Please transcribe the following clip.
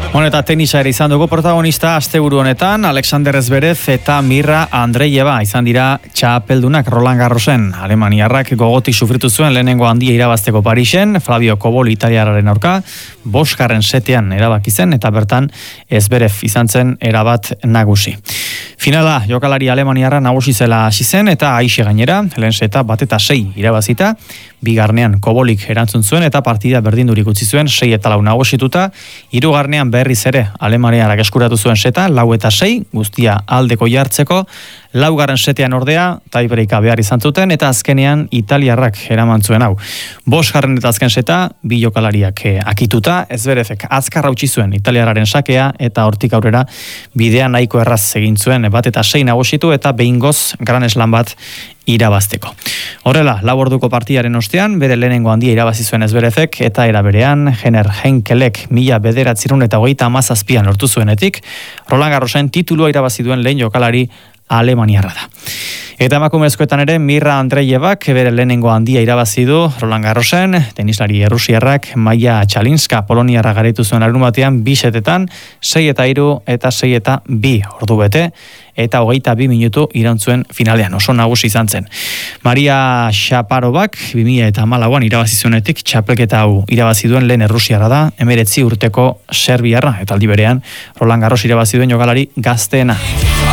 Eta tenisa ere izan dugu protagonista asteburu honetan, Alexander Zverev eta Mirra Andreeva izan dira txapeldunak Roland Garrosen. Alemaniarrak gogotik sufritu zuen lehenengo handia irabazteko Parisen, Flavio Kobol italiarraren aurka, 5. setean erabaki zen eta bertan Zverev izan zen erabat nagusi. Finala jokalari alemaniarra nagusi zela hasi zen eta aixe gainera, lehen seta 1-6 irabazita, bigarnean Kobolik erantzun zuen eta partida berdindurik utzi zuen 6-4 nagusituta, hirugarnean berriz ere alemaniarrak eskuratu zuen seta 4-6 guztia aldeko jartzeko, laugarren setean ordea taibreika behar izan zuten eta azkenean italiarrak eraman zuen hau. 5. eta azken seta bi jokalariak akituta, Zverevek azkar utzi zuen italiarraren sakea eta hortik aurrera bidea nahiko erraz egin zuen 1-6 nagusitu eta behingoz Grand Slam bat irabazteko. Horrela, 4 orduko partidaren ostean, bere lehenengo handia irabazi zuen Zverevek eta era berean, Henner Henkelek 1927an lortu zuenetik, Roland Garrosen titulua irabazi duen lehen jokalari alemaniarra da. Eta emakumezkoetan ere, Mirra Andreevak bere lehenengo handia irabazi du Roland Garrosen, tenislari errusiarrak Maia Txalinska poloniarra garaitu zuen larunbatean 2 setetan, 6-3 eta 6-2 ordu bete, eta 22 minutu irantzuen finalean, oso nagusi izan zen. Maria Shaparovak 2014an irabazi zuenetik txapelketa hau irabazi duen lehen errusiarra da, 19 urteko serbiarra, eta aldi berean Roland Garros irabazi duen jokalari gazteena.